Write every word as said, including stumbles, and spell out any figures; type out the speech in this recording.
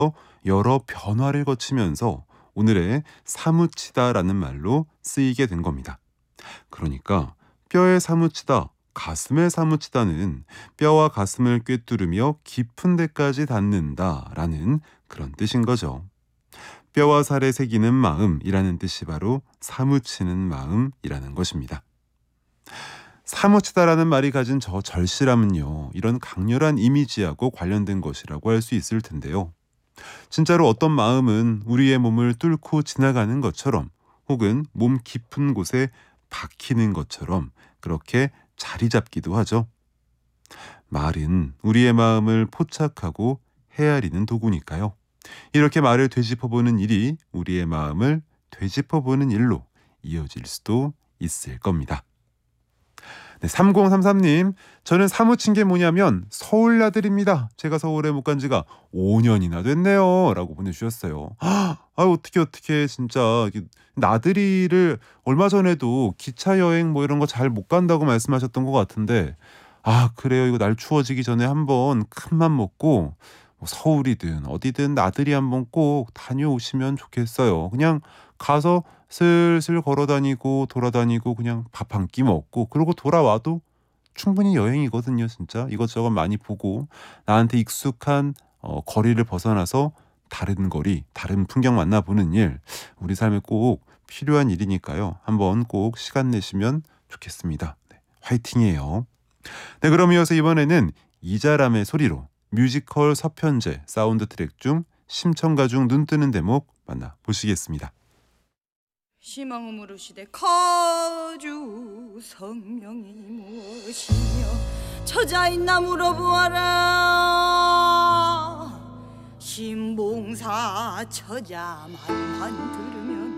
여러 변화를 거치면서 오늘의 사무치다라는 말로 쓰이게 된 겁니다. 그러니까 뼈에 사무치다, 가슴에 사무치다는 뼈와 가슴을 꿰뚫으며 깊은 데까지 닿는다라는 그런 뜻인 거죠. 뼈와 살에 새기는 마음이라는 뜻이 바로 사무치는 마음이라는 것입니다. 사무치다라는 말이 가진 저 절실함은요, 이런 강렬한 이미지하고 관련된 것이라고 할 수 있을 텐데요. 진짜로 어떤 마음은 우리의 몸을 뚫고 지나가는 것처럼, 혹은 몸 깊은 곳에 박히는 것처럼 그렇게 자리 잡기도 하죠. 말은 우리의 마음을 포착하고 헤아리는 도구니까요. 이렇게 말을 되짚어보는 일이 우리의 마음을 되짚어보는 일로 이어질 수도 있을 겁니다. 네, 삼공삼삼님, 저는 사무친 게 뭐냐면 서울 나들입니다. 제가 서울에 못 간 지가 오 년이나 됐네요. 라고 보내주셨어요. 아, 어떻게 어떻게 진짜 나들이를 얼마 전에도 기차 여행 뭐 이런 거 잘 못 간다고 말씀하셨던 것 같은데, 아 그래요. 이거 날 추워지기 전에 한번 큰맘 먹고 뭐 서울이든 어디든 나들이 한번 꼭 다녀오시면 좋겠어요. 그냥 가서 슬슬 걸어다니고 돌아다니고 그냥 밥 한 끼 먹고 그러고 돌아와도 충분히 여행이거든요. 진짜 이것저것 많이 보고 나한테 익숙한 어, 거리를 벗어나서 다른 거리, 다른 풍경 만나보는 일, 우리 삶에 꼭 필요한 일이니까요. 한번 꼭 시간 내시면 좋겠습니다. 네, 화이팅이에요. 네, 그럼 이어서 이번에는 이자람의 소리로 뮤지컬 서편제 사운드 트랙 중 심청가 중 눈 뜨는 대목 만나보시겠습니다. 시망음으로 시대 가주 성명이 무엇이며 처자있나 물어보아라. 신봉사 처자 말만 들으면